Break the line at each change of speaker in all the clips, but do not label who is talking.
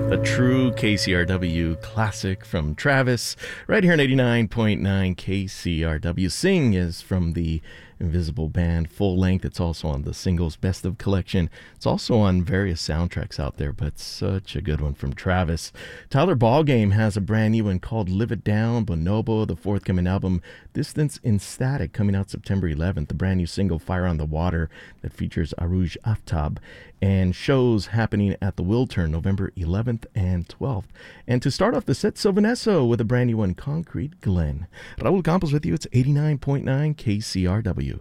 A true KCRW classic from Travis, right here on 89.9 KCRW. Sing is from the Invisible Band full length. It's also on the singles Best of collection. It's also on various soundtracks out there, but such a good one from Travis. Tyler Ballgame has a brand new one called Live It Down. Bonobo, the forthcoming album Distance in Static, coming out September 11th. The brand new single Fire on the Water that features Aruj Aftab, and shows happening at the Wiltern November 11th and 12th. And to start off the set, Sylvanesso with a brand new one, Concrete Glen. Raul Campos with you. It's 89.9 KCRW.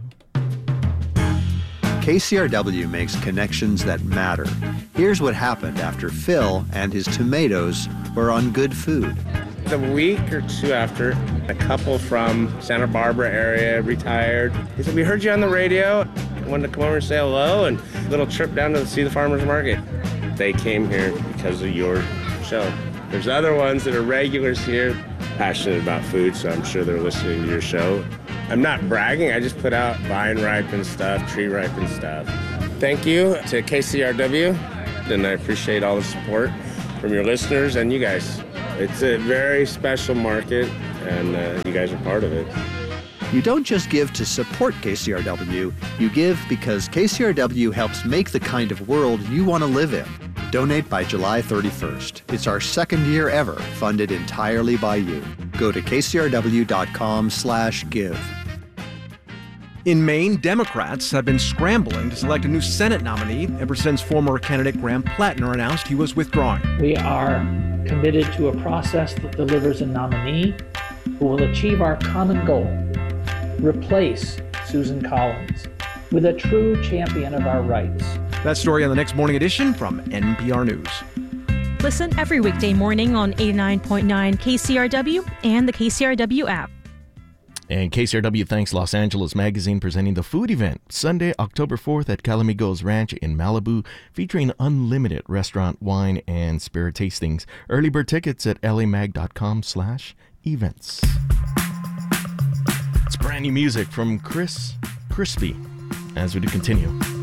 KCRW makes connections that matter. Here's what happened after Phil and his tomatoes were on Good Food.
A week or two after, a couple from Santa Barbara area retired. He said, "We heard you on the radio. Wanted to come over and say hello, and a little trip down to see the farmer's market." They came here because of your show. There's other ones that are regulars here, passionate about food, so I'm sure they're listening to your show. I'm not bragging, I just put out vine ripened stuff, tree ripened stuff. Thank you to KCRW, and I appreciate all the support from your listeners and you guys. It's a very special market, and you guys are part of it.
You don't just give to support KCRW, you give because KCRW helps make the kind of world you want to live in. Donate by July 31st. It's our second year ever, funded entirely by you. Go to kcrw.com/give.
In Maine, Democrats have been scrambling to select a new Senate nominee ever since former candidate Graham Plattner announced he was withdrawing.
We are committed to a process that delivers a nominee who will achieve our common goal: replace Susan Collins with a true champion of our rights.
That story on the next morning edition from NPR News.
Listen every weekday morning on 89.9 KCRW and the KCRW app.
And KCRW thanks Los Angeles Magazine, presenting the food event Sunday, October 4th at Calamigos Ranch in Malibu, featuring unlimited restaurant, wine, and spirit tastings. Early bird tickets at lamag.com/events. It's brand new music from Chris Crispy as we do continue.